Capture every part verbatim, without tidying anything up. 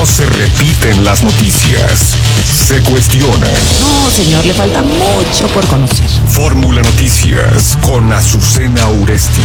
No se repiten las noticias, se cuestionan. No, señor, le falta mucho por conocer. Fórmula Noticias con Azucena Uresti.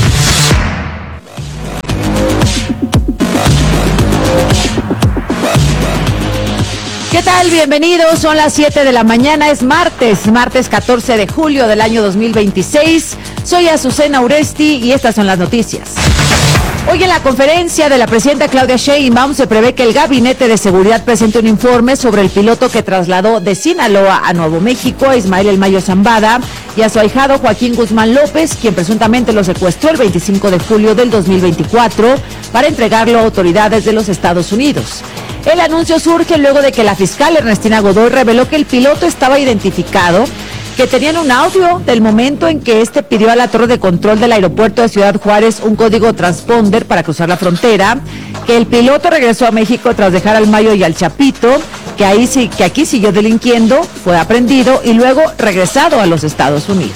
¿Qué tal? Bienvenidos, son las siete de la mañana, es martes, martes catorce de julio del año dos mil veintiséis. Soy Azucena Uresti y estas son las noticias. Hoy en la conferencia de la presidenta Claudia Sheinbaum se prevé que el Gabinete de Seguridad presente un informe sobre el piloto que trasladó de Sinaloa a Nuevo México a Ismael El Mayo Zambada y a su ahijado Joaquín Guzmán López, quien presuntamente lo secuestró el veinticinco de julio del dos mil veinticuatro para entregarlo a autoridades de los Estados Unidos. El anuncio surge luego de que la fiscal Ernestina Godoy reveló que el piloto estaba identificado, que tenían un audio del momento en que este pidió a la torre de control del aeropuerto de Ciudad Juárez un código transponder para cruzar la frontera, que el piloto regresó a México tras dejar al Mayo y al Chapito, que, ahí, que aquí siguió delinquiendo, fue aprendido y luego regresado a los Estados Unidos.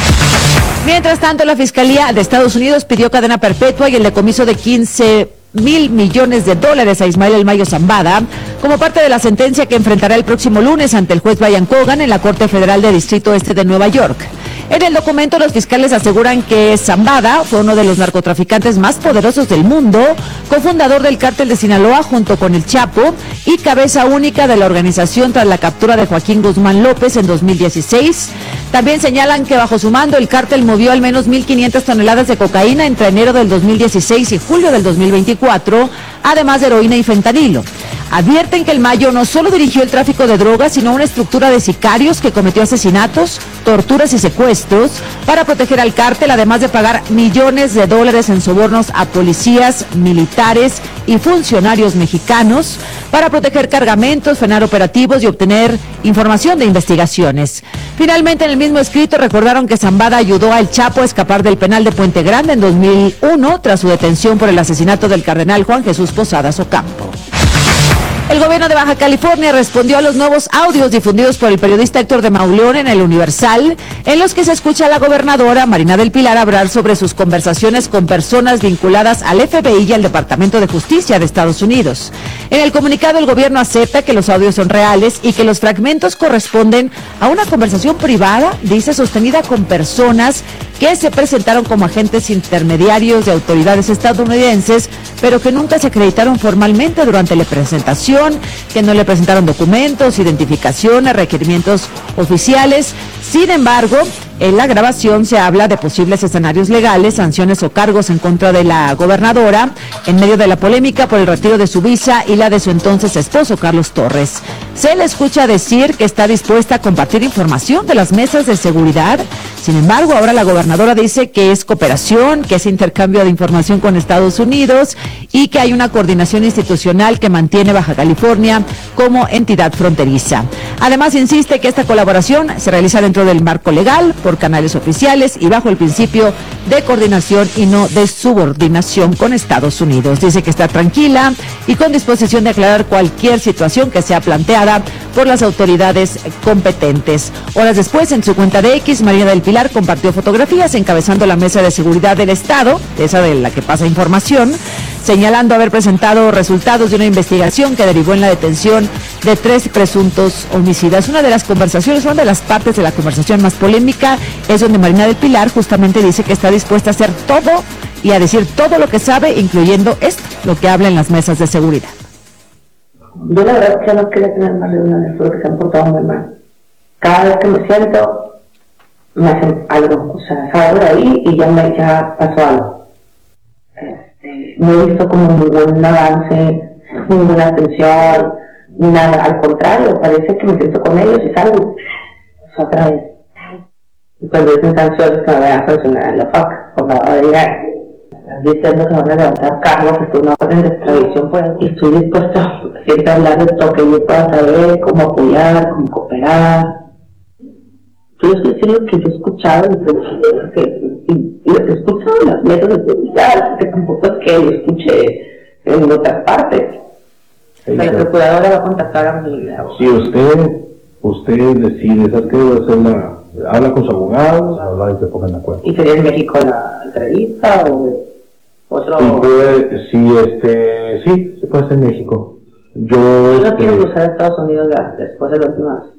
Mientras tanto, la Fiscalía de Estados Unidos pidió cadena perpetua y el decomiso de quince mil millones de dólares a Ismael El Mayo Zambada como parte de la sentencia que enfrentará el próximo lunes ante el juez Brian Cogan en la Corte Federal de Distrito Este de Nueva York. En el documento, los fiscales aseguran que Zambada fue uno de los narcotraficantes más poderosos del mundo, cofundador del cártel de Sinaloa junto con el Chapo y cabeza única de la organización tras la captura de Joaquín Guzmán López en dos mil dieciséis. También señalan que bajo su mando el cártel movió al menos mil quinientas toneladas de cocaína entre enero del dos mil dieciséis y julio del dos mil veinticuatro, además de heroína y fentanilo. Advierten que el Mayo no solo dirigió el tráfico de drogas, sino una estructura de sicarios que cometió asesinatos, torturas y secuestros para proteger al cártel, además de pagar millones de dólares en sobornos a policías, militares y funcionarios mexicanos para proteger cargamentos, frenar operativos y obtener información de investigaciones. Finalmente, en el mismo escrito recordaron que Zambada ayudó al Chapo a escapar del penal de Puente Grande en dos mil uno tras su detención por el asesinato del cardenal Juan Jesús Posadas Ocampo. El gobierno de Baja California respondió a los nuevos audios difundidos por el periodista Héctor de Mauleón en el Universal, en los que se escucha a la gobernadora Marina del Pilar hablar sobre sus conversaciones con personas vinculadas al F B I y al Departamento de Justicia de Estados Unidos. En el comunicado, el gobierno acepta que los audios son reales y que los fragmentos corresponden a una conversación privada, dice, sostenida con personas que se presentaron como agentes intermediarios de autoridades estadounidenses, pero que nunca se acreditaron formalmente durante la presentación, que no le presentaron documentos, identificaciones, requerimientos oficiales. Sin embargo, en la grabación se habla de posibles escenarios legales, sanciones o cargos en contra de la gobernadora en medio de la polémica por el retiro de su visa y la de su entonces esposo, Carlos Torres. Se le escucha decir que está dispuesta a compartir información de las mesas de seguridad. Sin embargo, ahora la gobernadora dice que es cooperación, que es intercambio de información con Estados Unidos y que hay una coordinación institucional que mantiene Baja California como entidad fronteriza. Además, insiste que esta colaboración se realiza dentro del marco legal, por canales oficiales y bajo el principio de coordinación y no de subordinación con Estados Unidos. Dice que está tranquila y con disposición de aclarar cualquier situación que sea planteada por las autoridades competentes. Horas después, en su cuenta de X, Marina del Pilar compartió fotografías encabezando la mesa de seguridad del Estado, esa de la que pasa información, señalando haber presentado resultados de una investigación que derivó en la detención de tres presuntos homicidas. Una de las conversaciones, una de las partes de la conversación más polémica es donde Marina del Pilar justamente dice que está dispuesta a hacer todo y a decir todo lo que sabe, incluyendo esto, lo que habla en las mesas de seguridad. Yo la verdad es que no quería tener más reuniones porque se han portado muy mal. Cada vez que me siento, me hacen algo, o sea, salgo de ahí y ya me ya pasó algo. Este, no he visto como ningún avance, ninguna atención, nada, al contrario, parece que me siento con ellos y salgo. O sea, otra vez. Y cuando dicen canciones que me van a sancionar en la faca, o me van a llegar diciendo que van a levantar cargos, que es una orden de extradición, pues, y estoy dispuesto a siempre hablar de todo que yo pueda saber, cómo apoyar, cómo cooperar. Yo estoy diciendo que yo he escuchado, que, y, y he escuchado en las mesas de seguridad, que tampoco es que lo escuche en otras partes. Sí, la claro. Procuradora va a contactar a mi... Si usted, usted decide, ¿sabes qué debe hacer la... habla con su abogado, habla y se pongan de acuerdo. ¿Y sería en México la entrevista o otro...? Sí, puede, sí, este, sí, se puede hacer en México. Yo, Yo no este, quiero cruzar a Estados Unidos después de la última vez.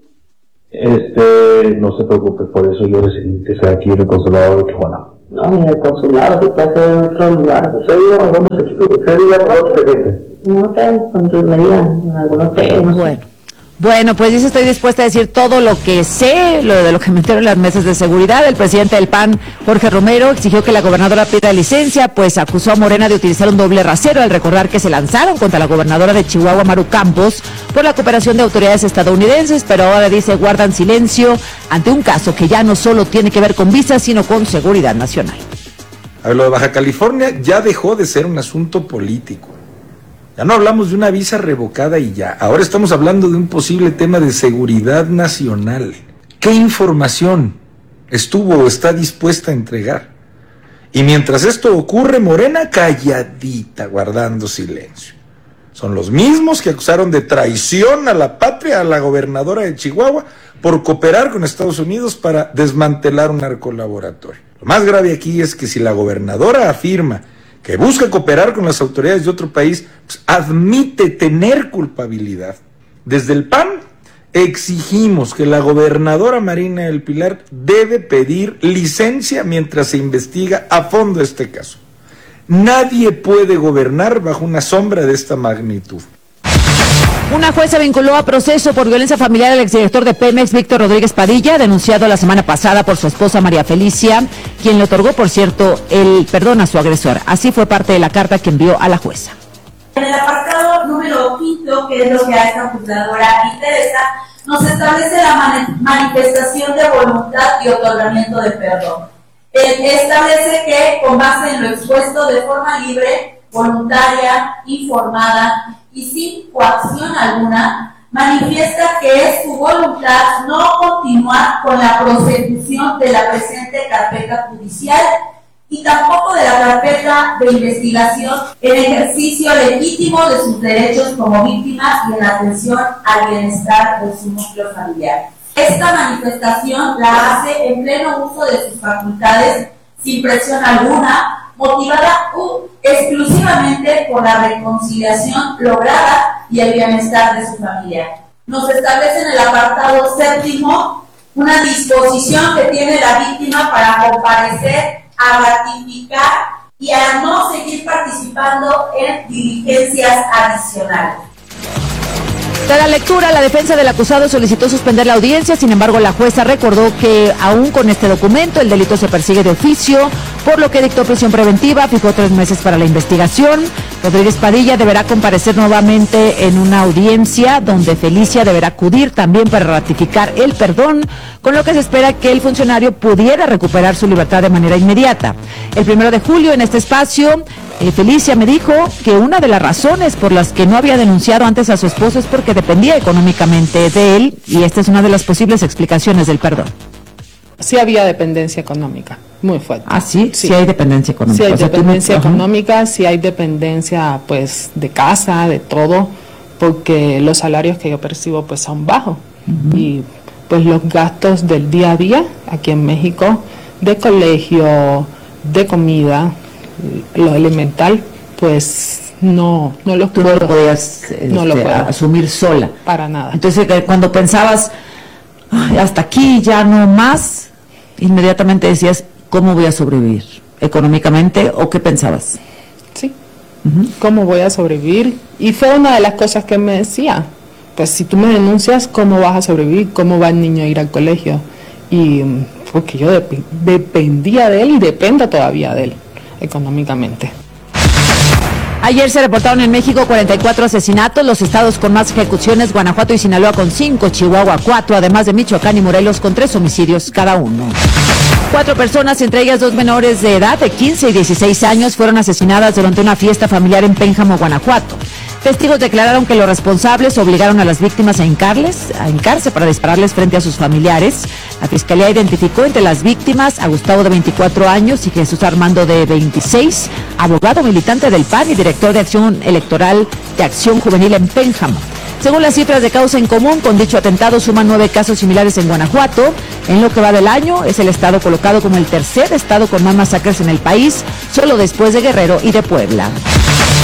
este, no se preocupe, por eso yo decidí que sea aquí en el consulado de Tijuana. No, ni el consulado, que puede ser en otro lugar. ¿Usted vive en dónde se chico? ¿Usted vive en dónde se En un hotel, con enfermería, en algún hotel, no sé. Bueno. Bueno, pues dice, estoy dispuesta a decir todo lo que sé, lo de lo que me entero en las mesas de seguridad. El presidente del P A N, Jorge Romero, exigió que la gobernadora pida licencia, pues acusó a Morena de utilizar un doble rasero al recordar que se lanzaron contra la gobernadora de Chihuahua, Maru Campos, por la cooperación de autoridades estadounidenses, pero ahora dice guardan silencio ante un caso que ya no solo tiene que ver con visas, sino con seguridad nacional. A ver, lo de Baja California ya dejó de ser un asunto político. Ya no hablamos de una visa revocada y ya. Ahora estamos hablando de un posible tema de seguridad nacional. ¿Qué información estuvo o está dispuesta a entregar? Y mientras esto ocurre, Morena calladita, guardando silencio. Son los mismos que acusaron de traición a la patria a la gobernadora de Chihuahua por cooperar con Estados Unidos para desmantelar un narcolaboratorio. Lo más grave aquí es que si la gobernadora afirma que busca cooperar con las autoridades de otro país, pues admite tener culpabilidad. Desde el P A N exigimos que la gobernadora Marina del Pilar debe pedir licencia mientras se investiga a fondo este caso. Nadie puede gobernar bajo una sombra de esta magnitud. Una jueza vinculó a proceso por violencia familiar al exdirector de Pemex, Víctor Rodríguez Padilla, denunciado la semana pasada por su esposa María Felicia, quien le otorgó, por cierto, el perdón a su agresor. Así fue parte de la carta que envió a la jueza. En el apartado número quinto, que es lo que a esta juzgadora interesa, nos establece la mani- manifestación de voluntad y otorgamiento de perdón. Eh, establece que, con base en lo expuesto, de forma libre, voluntaria, informada y sin coacción alguna, manifiesta que es su voluntad no continuar con la prosecución de la presente carpeta judicial y tampoco de la carpeta de investigación en ejercicio legítimo de sus derechos como víctimas y en atención al bienestar de su núcleo familiar. Esta manifestación la hace en pleno uso de sus facultades, sin presión alguna, motivada uh, exclusivamente por la reconciliación lograda y el bienestar de su familia. Nos establece en el apartado séptimo una disposición que tiene la víctima para comparecer a ratificar y a no seguir participando en diligencias adicionales. Tras la lectura, la defensa del acusado solicitó suspender la audiencia, sin embargo, la jueza recordó que aún con este documento el delito se persigue de oficio, por lo que dictó prisión preventiva, fijó tres meses para la investigación. Rodríguez Padilla deberá comparecer nuevamente en una audiencia donde Felicia deberá acudir también para ratificar el perdón, con lo que se espera que el funcionario pudiera recuperar su libertad de manera inmediata. El primero de julio, en este espacio, Eh, Felicia me dijo que una de las razones por las que no había denunciado antes a su esposo es porque dependía económicamente de él, y esta es una de las posibles explicaciones del perdón. Sí había dependencia económica, muy fuerte. Ah, sí, sí, sí hay dependencia económica. Sí hay o sea, dependencia tú no... económica, sí hay dependencia pues de casa, de todo, porque los salarios que yo percibo pues son bajos. Uh-huh. Y pues los gastos del día a día aquí en México, de colegio, de comida, lo elemental, pues no, no lo Tú puedo, no lo podías este, no lo puedo asumir sola. Para nada. Entonces, cuando pensabas, ay, hasta aquí, ya no más, inmediatamente decías, ¿cómo voy a sobrevivir? ¿Económicamente o qué pensabas? Sí, uh-huh. ¿Cómo voy a sobrevivir? Y fue una de las cosas que me decía, pues si tú me denuncias, ¿cómo vas a sobrevivir? ¿Cómo va el niño a ir al colegio? Y porque yo dep- dependía de él y dependo todavía de él económicamente. Ayer se reportaron en México cuarenta y cuatro asesinatos, los estados con más ejecuciones, Guanajuato y Sinaloa con cinco, Chihuahua cuatro, además de Michoacán y Morelos con tres homicidios cada uno. Cuatro personas, entre ellas dos menores de edad de quince y dieciséis años, fueron asesinadas durante una fiesta familiar en Pénjamo, Guanajuato. Testigos declararon que los responsables obligaron a las víctimas a hincarles, a hincarse para dispararles frente a sus familiares. La fiscalía identificó entre las víctimas a Gustavo, de veinticuatro años, y Jesús Armando, de veintiséis, abogado militante del P A N y director de acción electoral de Acción Juvenil en Pénjamo. Según las cifras de causa en común, con dicho atentado suman nueve casos similares en Guanajuato. En lo que va del año, es el estado colocado como el tercer estado con más masacres en el país, solo después de Guerrero y de Puebla.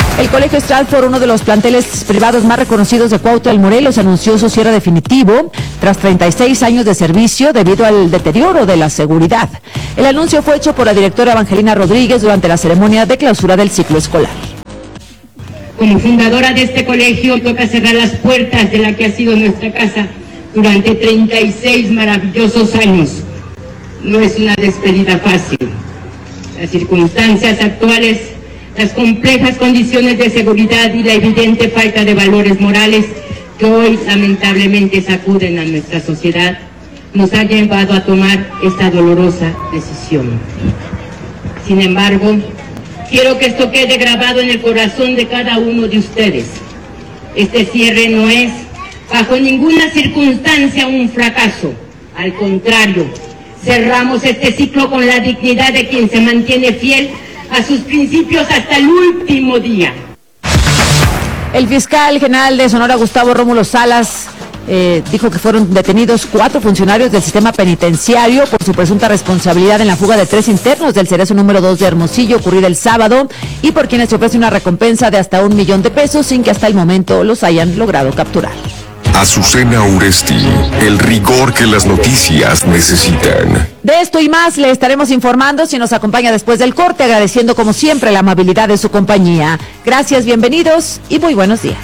El Colegio Stratford, uno de los planteles privados más reconocidos de Cuautla, el Morelos, anunció su cierre definitivo tras treinta y seis años de servicio debido al deterioro de la seguridad. El anuncio fue hecho por la directora Evangelina Rodríguez durante la ceremonia de clausura del ciclo escolar. Como fundadora de este colegio, toca cerrar las puertas de la que ha sido nuestra casa durante treinta y seis maravillosos años. No es una despedida fácil. Las circunstancias actuales, las complejas condiciones de seguridad y la evidente falta de valores morales que hoy lamentablemente sacuden a nuestra sociedad, nos ha llevado a tomar esta dolorosa decisión. Sin embargo, quiero que esto quede grabado en el corazón de cada uno de ustedes. Este cierre no es, bajo ninguna circunstancia, un fracaso. Al contrario, cerramos este ciclo con la dignidad de quien se mantiene fiel a sus principios hasta el último día. El fiscal general de Sonora, Gustavo Rómulo Salas, eh, dijo que fueron detenidos cuatro funcionarios del sistema penitenciario por su presunta responsabilidad en la fuga de tres internos del Cerezo número dos de Hermosillo, ocurrida el sábado, y por quienes se ofrece una recompensa de hasta un millón de pesos sin que hasta el momento los hayan logrado capturar. Azucena Uresti, el rigor que las noticias necesitan. De esto y más le estaremos informando si nos acompaña después del corte, agradeciendo como siempre la amabilidad de su compañía. Gracias, bienvenidos y muy buenos días.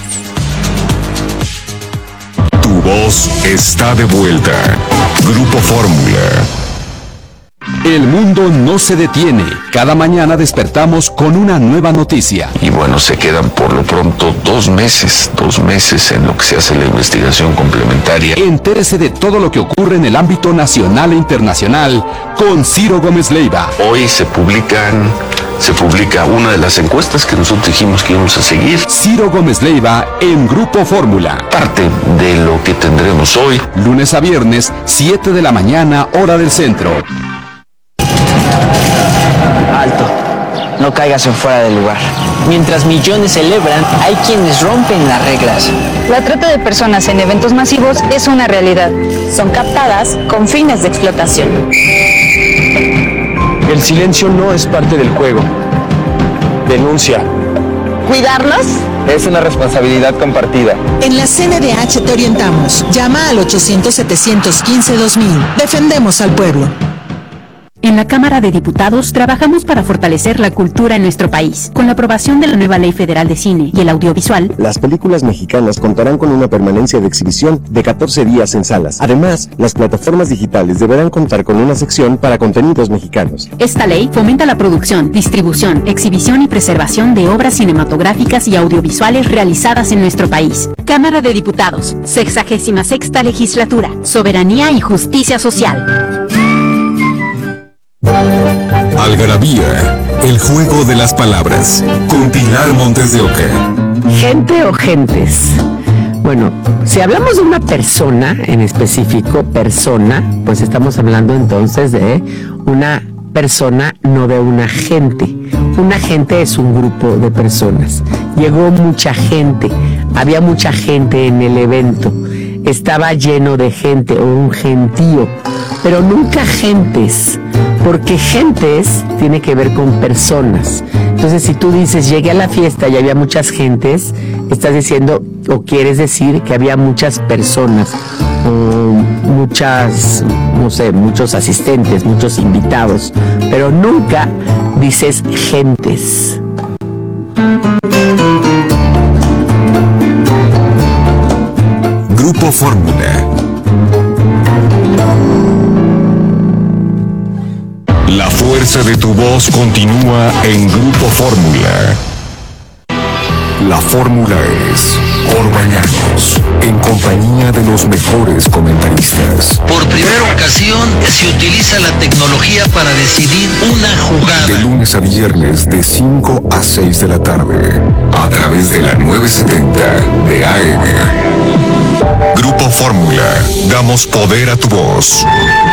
Tu voz está de vuelta. Grupo Fórmula. El mundo no se detiene. Cada mañana despertamos con una nueva noticia. Y bueno, se quedan por lo pronto dos meses, dos meses en lo que se hace la investigación complementaria. Entérese de todo lo que ocurre en el ámbito nacional e internacional con Ciro Gómez Leiva. Hoy se publican, se publica una de las encuestas que nosotros dijimos que íbamos a seguir. Ciro Gómez Leiva en Grupo Fórmula. Parte de lo que tendremos hoy. Lunes a viernes, siete de la mañana, hora del centro. Alto, no caigas en fuera de lugar. Mientras millones celebran, hay quienes rompen las reglas. La trata de personas en eventos masivos es una realidad. Son captadas con fines de explotación. El silencio no es parte del juego. Denuncia. ¿Cuidarlos? Es una responsabilidad compartida. En la C N D H te orientamos. Llama al ochocientos, setecientos quince, dos mil. Defendemos al pueblo. En la Cámara de Diputados trabajamos para fortalecer la cultura en nuestro país. Con la aprobación de la nueva Ley Federal de Cine y el Audiovisual, las películas mexicanas contarán con una permanencia de exhibición de catorce días en salas. Además, las plataformas digitales deberán contar con una sección para contenidos mexicanos. Esta ley fomenta la producción, distribución, exhibición y preservación de obras cinematográficas y audiovisuales realizadas en nuestro país. Cámara de Diputados, sexagésima sexta legislatura, soberanía y justicia social. Algarabía, el juego de las palabras, con Pilar Montes de Oca. ¿Gente o gentes? Bueno, si hablamos de una persona en específico, persona, pues estamos hablando entonces de una persona, no de una gente. Una gente es un grupo de personas. Llegó mucha gente, había mucha gente en el evento, estaba lleno de gente o un gentío, pero nunca gentes. Porque gentes tiene que ver con personas. Entonces, si tú dices, llegué a la fiesta y había muchas gentes, estás diciendo o quieres decir que había muchas personas, o muchas, no sé, muchos asistentes, muchos invitados, pero nunca dices gentes. Grupo Fórmula. La fuerza de tu voz continúa en Grupo Fórmula. La fórmula es Orbañanos, en compañía de los mejores comentaristas. Por primera ocasión se utiliza la tecnología para decidir una jugada. De lunes a viernes de cinco a seis de la tarde, a través de la nueve setenta de A M. Grupo Fórmula, damos poder a tu voz.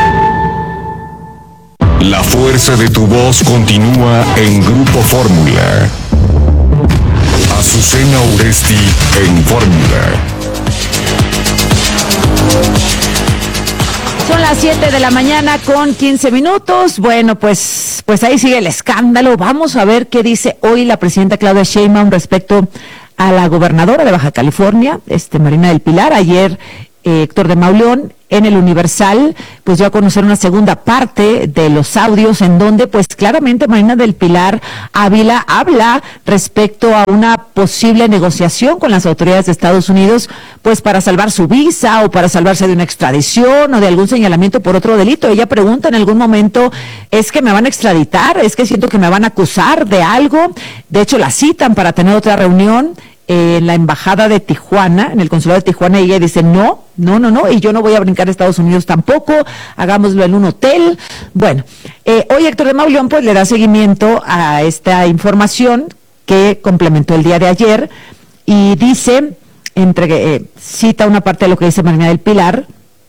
La fuerza de tu voz continúa en Grupo Fórmula. Azucena Uresti en Fórmula. Son las siete de la mañana con quince minutos. Bueno, pues, pues ahí sigue el escándalo. Vamos a ver qué dice hoy la presidenta Claudia Sheinbaum respecto a la gobernadora de Baja California, este Marina del Pilar. Ayer eh, Héctor de Mauleón en el Universal pues dio a conocer una segunda parte de los audios en donde pues claramente Marina del Pilar Ávila habla respecto a una posible negociación con las autoridades de Estados Unidos pues para salvar su visa o para salvarse de una extradición o de algún señalamiento por otro delito. Ella pregunta en algún momento, ¿es que me van a extraditar? ¿Es que siento que me van a acusar de algo? De hecho la citan para tener otra reunión en la embajada de Tijuana, en el consulado de Tijuana, y ella dice, no, no, no, no, y yo no voy a brincar a Estados Unidos tampoco, hagámoslo en un hotel. Bueno, eh, hoy Héctor de Mauleón pues le da seguimiento a esta información que complementó el día de ayer, y dice, entre, eh, cita una parte de lo que dice Marina del Pilar: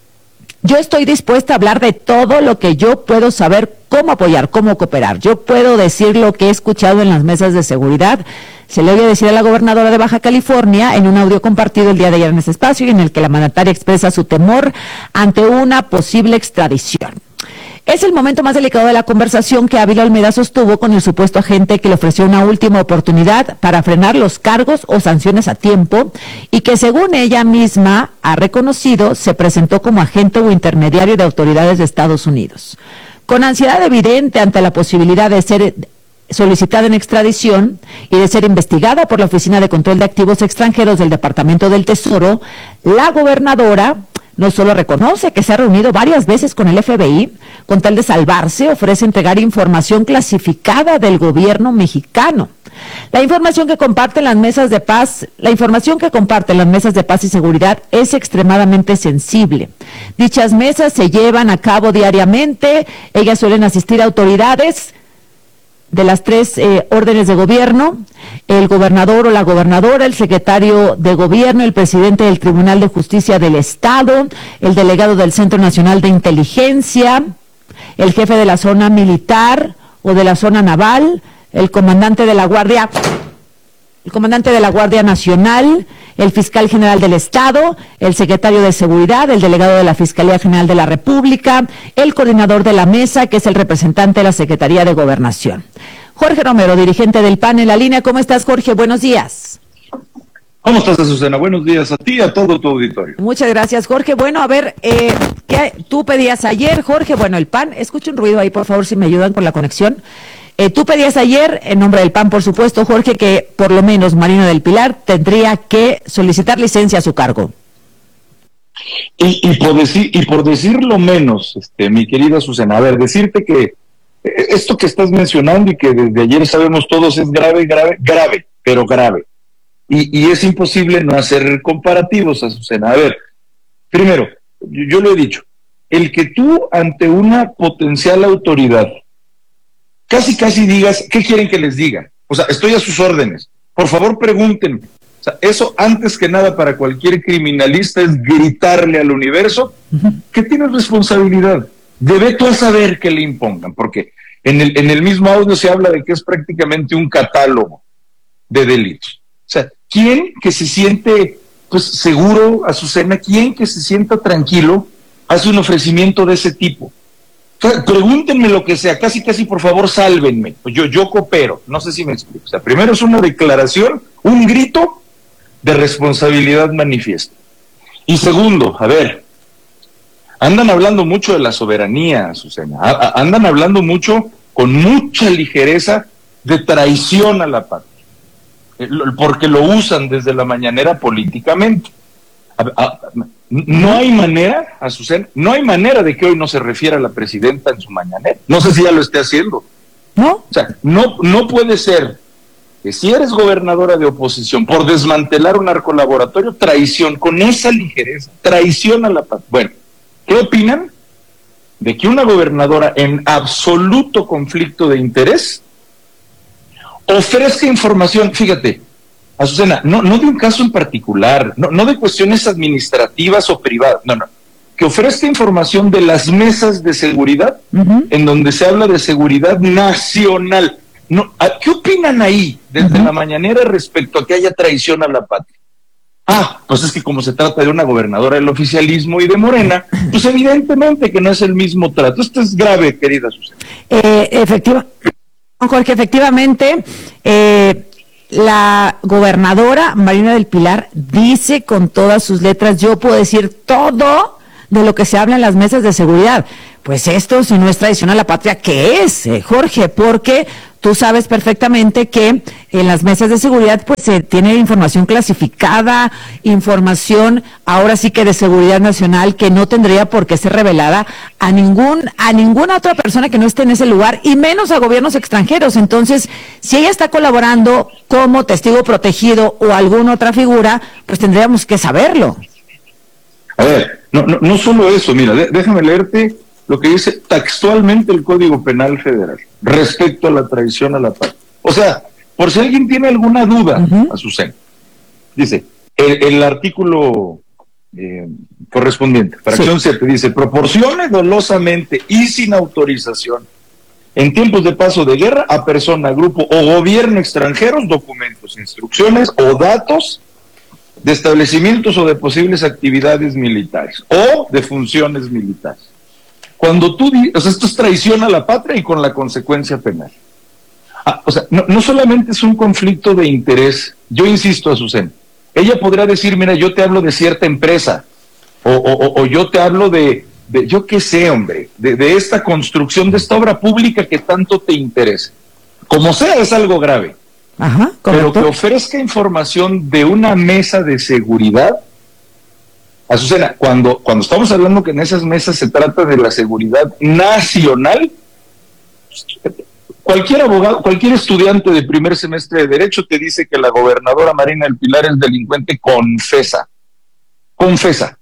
yo estoy dispuesta a hablar de todo lo que yo puedo saber, cómo apoyar, cómo cooperar. Yo puedo decir lo que he escuchado en las mesas de seguridad. Se le oye decir a la gobernadora de Baja California en un audio compartido el día de ayer en ese espacio, y en el que la mandataria expresa su temor ante una posible extradición. Es el momento más delicado de la conversación que Ávila Olmeda sostuvo con el supuesto agente que le ofreció una última oportunidad para frenar los cargos o sanciones a tiempo, y que según ella misma ha reconocido se presentó como agente o intermediario de autoridades de Estados Unidos. Con ansiedad evidente ante la posibilidad de ser solicitada en extradición y de ser investigada por la Oficina de Control de Activos Extranjeros del Departamento del Tesoro, la gobernadora no solo reconoce que se ha reunido varias veces con el F B I, con tal de salvarse, ofrece entregar información clasificada del gobierno mexicano. La información que comparten las mesas de paz, la información que comparten las mesas de paz y seguridad es extremadamente sensible. Dichas mesas se llevan a cabo diariamente, ellas suelen asistir a autoridades de las tres eh, órdenes de gobierno, el gobernador o la gobernadora, el secretario de gobierno, el presidente del Tribunal de Justicia del Estado, el delegado del Centro Nacional de Inteligencia, el jefe de la zona militar o de la zona naval, el comandante de la Guardia, el comandante de la Guardia Nacional, el fiscal general del Estado, el secretario de Seguridad, el delegado de la Fiscalía General de la República, el coordinador de la mesa, que es el representante de la Secretaría de Gobernación. Jorge Romero, dirigente del P A N en la línea. ¿Cómo estás, Jorge? Buenos días. ¿Cómo estás, Azucena? Buenos días a ti y a todo tu auditorio. Muchas gracias, Jorge. Bueno, a ver, eh, ¿qué tú pedías ayer, Jorge? Bueno, el P A N, escucha un ruido ahí, por favor, si me ayudan con la conexión. Eh, tú pedías ayer, en nombre del P A N, por supuesto, Jorge, que por lo menos Marina del Pilar tendría que solicitar licencia a su cargo. Y, y, por, decir, y por decirlo menos, este, mi querida Azucena, a ver, decirte que esto que estás mencionando y que desde ayer sabemos todos es grave, grave, grave, pero grave. Y, y es imposible no hacer comparativos, Azucena. A ver, primero, yo, yo lo he dicho, el que tú ante una potencial autoridad casi casi digas, ¿qué quieren que les diga? O sea, estoy a sus órdenes, por favor pregúntenme. O sea, eso antes que nada para cualquier criminalista es gritarle al universo que tienes responsabilidad. Debe tú a saber que le impongan, porque en el, en el mismo audio se habla de que es prácticamente un catálogo de delitos. O sea, ¿quién que se siente pues seguro, Azucena, quién que se sienta tranquilo hace un ofrecimiento de ese tipo? Pregúntenme lo que sea, casi casi por favor sálvenme, yo, yo coopero, no sé si me explico. O sea, primero es una declaración, un grito de responsabilidad manifiesta. Y segundo, a ver, andan hablando mucho de la soberanía, Azucena, andan hablando mucho, con mucha ligereza, de traición a la patria, porque lo usan desde la mañanera políticamente. A, a, no hay manera, Azucena, no hay manera de que hoy no se refiera a la presidenta en su mañanera. No sé si ya lo esté haciendo. ¿No? O sea, no, no puede ser que si eres gobernadora de oposición por desmantelar un narcolaboratorio, traición, con esa ligereza, traición a la patria. Bueno, ¿qué opinan de que una gobernadora en absoluto conflicto de interés ofrezca información? Fíjate, Azucena, no, no de un caso en particular, no, no de cuestiones administrativas o privadas, no, no, que ofrezca información de las mesas de seguridad, uh-huh, en donde se habla de seguridad nacional. No, ¿qué opinan ahí desde uh-huh. la mañanera respecto a que haya traición a la patria? Ah, pues es que como se trata de una gobernadora del oficialismo y de Morena, pues evidentemente que no es el mismo trato. Esto es grave, querida Susana. Eh, efectiva, Jorge, efectivamente, eh, la gobernadora Marina del Pilar dice con todas sus letras, yo puedo decir todo de lo que se habla en las mesas de seguridad. Pues esto, si no es traición a la patria, ¿qué es, eh, Jorge? Porque tú sabes perfectamente que en las mesas de seguridad pues se tiene información clasificada, información ahora sí que de seguridad nacional que no tendría por qué ser revelada a ningún a ninguna otra persona que no esté en ese lugar y menos a gobiernos extranjeros. Entonces, si ella está colaborando como testigo protegido o alguna otra figura, pues tendríamos que saberlo. A ver, no, no, no solo eso, mira, de, déjame leerte lo que dice textualmente el Código Penal Federal respecto a la traición a la patria. O sea, por si alguien tiene alguna duda, uh-huh. Azucena, dice, el, el artículo eh, correspondiente, fracción sí. siete, dice, proporcione dolosamente y sin autorización en tiempos de paso de guerra a persona, grupo o gobierno extranjeros documentos, instrucciones o datos de establecimientos o de posibles actividades militares o de funciones militares. Cuando tú dices, o sea, esto es traición a la patria y con la consecuencia penal. Ah, o sea, no, no solamente es un conflicto de interés, yo insisto, Azucena, ella podrá decir, mira, yo te hablo de cierta empresa, o, o, o yo te hablo de, de yo qué sé, hombre, de, de esta construcción, de esta obra pública que tanto te interesa. Como sea, es algo grave. Ajá, pero que ofrezca información de una mesa de seguridad, Azucena, cuando, cuando estamos hablando que en esas mesas se trata de la seguridad nacional, cualquier abogado, cualquier estudiante de primer semestre de Derecho te dice que la gobernadora Marina del Pilar es delincuente, confesa, confesa.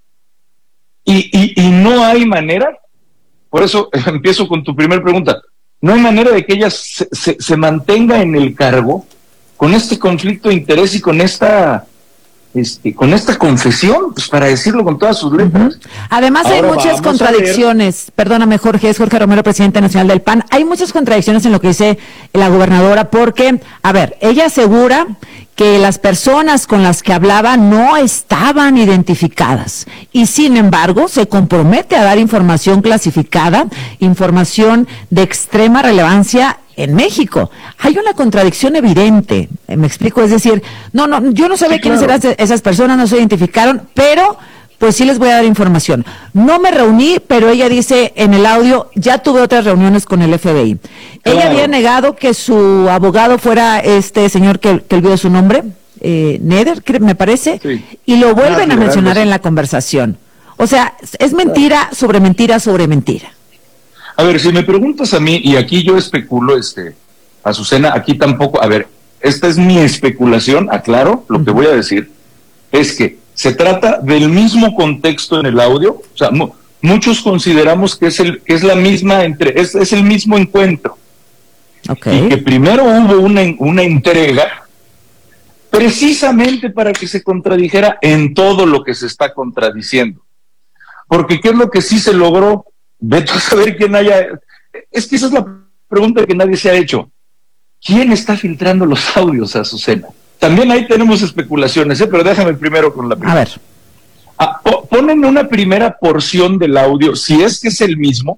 Y, y, y no hay manera, por eso empiezo con tu primera pregunta, no hay manera de que ella se, se, se mantenga en el cargo con este conflicto de interés y con esta... Este, con esta confesión, pues para decirlo con todas sus letras. Uh-huh. Además hay Ahora muchas contradicciones, perdóname Jorge, es Jorge Romero, presidente nacional del P A N, hay muchas contradicciones en lo que dice la gobernadora, porque, a ver, ella asegura que las personas con las que hablaba no estaban identificadas y sin embargo se compromete a dar información clasificada, información de extrema relevancia en México. Hay una contradicción evidente, me explico, es decir, no, no, yo no sabía sí, quiénes claro. eran esas personas, no se identificaron, pero pues sí les voy a dar información. No me reuní, pero ella dice en el audio, ya tuve otras reuniones con el F B I. Claro. Ella había negado que su abogado fuera este señor que, que olvidó su nombre, eh, Neder, me parece, sí. y lo vuelven ah, a mencionar en la conversación. O sea, es mentira sobre mentira sobre mentira. A ver, si me preguntas a mí, y aquí yo especulo, este, Azucena, aquí tampoco, a ver, esta es mi especulación, aclaro, lo uh-huh. que voy a decir, es que se trata del mismo contexto en el audio, o sea, mu- muchos consideramos que es el, que es la misma entre, es, es el mismo encuentro. Okay. Y que primero hubo una, una entrega, precisamente para que se contradijera en todo lo que se está contradiciendo. Porque ¿qué es lo que sí se logró? Vete a saber quién haya... Es que esa es la pregunta que nadie se ha hecho. ¿Quién está filtrando los audios, Azucena? También ahí tenemos especulaciones, ¿eh? Pero déjame primero con la primera. A ver. Ah, po- ponen una primera porción del audio, si es que es el mismo,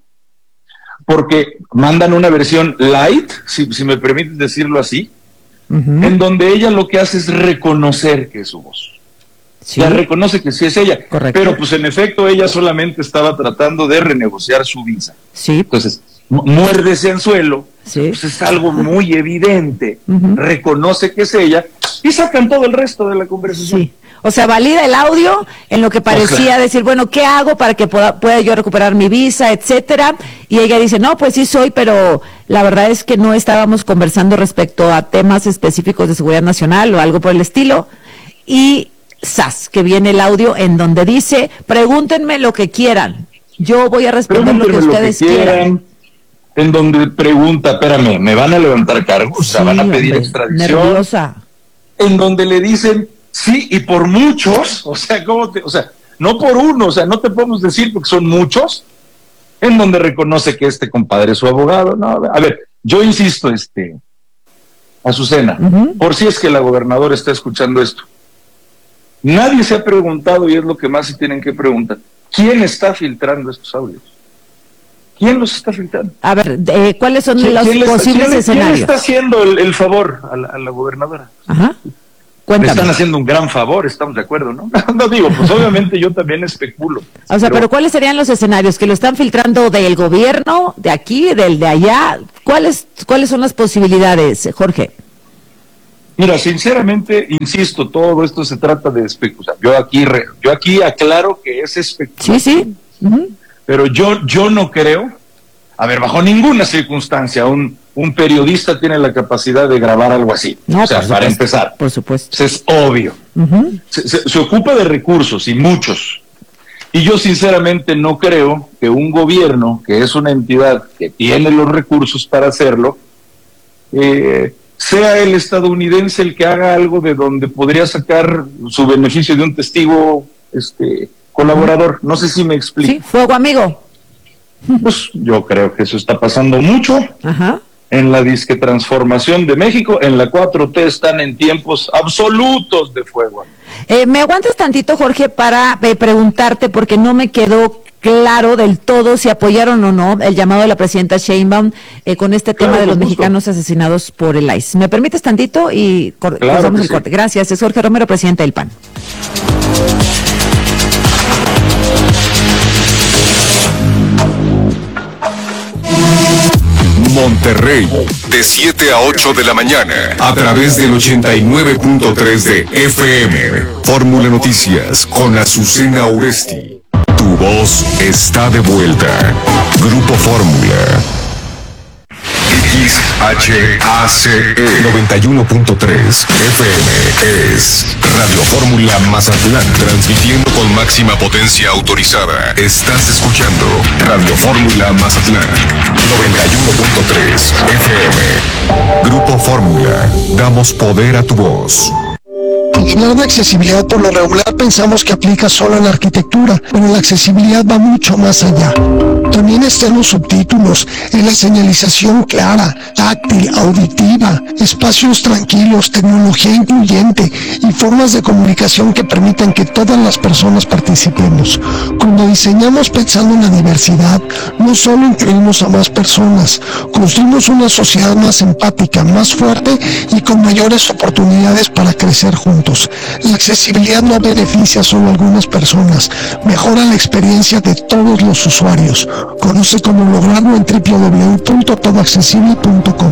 porque mandan una versión light, si, si me permites decirlo así, uh-huh. en donde ella lo que hace es reconocer que es su voz. Sí. Ya reconoce que sí es ella. Correcto. Pero pues en efecto ella solamente estaba tratando de renegociar su visa. Sí. Entonces, mu- muerde ese anzuelo, sí. pues es algo muy evidente, uh-huh. reconoce que es ella y sacan todo el resto de la conversación. Sí. O sea, valida el audio en lo que parecía o sea, decir, bueno, ¿qué hago para que pueda, pueda yo recuperar mi visa, etcétera? Y ella dice, no, pues sí soy, pero la verdad es que no estábamos conversando respecto a temas específicos de seguridad nacional o algo por el estilo. Y sas, que viene el audio en donde dice, pregúntenme lo que quieran, yo voy a responder lo que ustedes lo que quieran, quieran. En donde pregunta, espérame, ¿me van a levantar cargos? Sí, o sea, ¿van a pedir hombre, extradición? Nerviosa. En donde le dicen, sí, y por muchos, o sea, ¿cómo te, o sea, no por uno, o sea, no te podemos decir porque son muchos, en donde reconoce que este compadre es su abogado. No, a ver, yo insisto, este, Azucena, uh-huh. por si es que la gobernadora está escuchando esto, Nadie se ha preguntado, y es lo que más se tienen que preguntar, ¿quién está filtrando estos audios? ¿Quién los está filtrando? A ver, eh, ¿cuáles son los ¿quién posibles está, escenarios? ¿Quién está haciendo el, el favor a la, a la gobernadora? Ajá. Le están haciendo un gran favor, estamos de acuerdo, ¿no? No digo, pues obviamente yo también especulo. O sea, pero, pero ¿cuáles serían los escenarios? ¿Que lo están filtrando del gobierno, de aquí, del de allá? ¿Cuáles, cuáles son las posibilidades, Jorge? Mira, sinceramente, insisto, todo esto se trata de especulación. Yo aquí, yo aquí aclaro que es especulación. Sí, sí. Uh-huh. Pero yo, yo no creo, a ver, bajo ninguna circunstancia, un, un periodista tiene la capacidad de grabar algo así. No, o sea, para empezar. Por supuesto. Eso es obvio. Uh-huh. Se, se, se ocupa de recursos, y muchos. Y yo sinceramente no creo que un gobierno, que es una entidad que tiene los recursos para hacerlo, eh, sea el estadounidense el que haga algo de donde podría sacar su beneficio de un testigo este colaborador. No sé si me explico. Sí, fuego amigo. Pues yo creo que eso está pasando mucho. Ajá. En la disque transformación de México, en la cuatro T están en tiempos absolutos de fuego. Eh, ¿Me aguantas tantito, Jorge, para eh, preguntarte, porque no me quedó claro del todo si apoyaron o no el llamado de la presidenta Sheinbaum eh, con este tema claro, de los justo. mexicanos asesinados por el I C E? ¿Me permites tantito? Y cor- claro cortamos el sí. corte. Gracias. Es Jorge Romero, presidente del P A N. Monterrey, de siete a ocho de la mañana, a través del ochenta y nueve punto tres de F M. Fórmula Noticias con Azucena Oresti. Tu voz está de vuelta. Grupo Fórmula. X H A C E noventa y uno punto tres F M es Radio Fórmula Mazatlán, transmitiendo con máxima potencia autorizada. Estás escuchando Radio Fórmula Mazatlán noventa y uno punto tres F M. Grupo Fórmula, damos poder a tu voz. Hablar de accesibilidad por lo regular pensamos que aplica solo en la arquitectura, pero la accesibilidad va mucho más allá. También están los subtítulos, en la señalización clara, táctil, auditiva, espacios tranquilos, tecnología incluyente y formas de comunicación que permitan que todas las personas participemos. Cuando diseñamos pensando en la diversidad, no solo incluimos a más personas, construimos una sociedad más empática, más fuerte y con mayores oportunidades para crecer juntos. La accesibilidad no beneficia solo a algunas personas, mejora la experiencia de todos los usuarios. Conoce cómo lograrlo en doble u doble u doble u punto todo accesible punto com.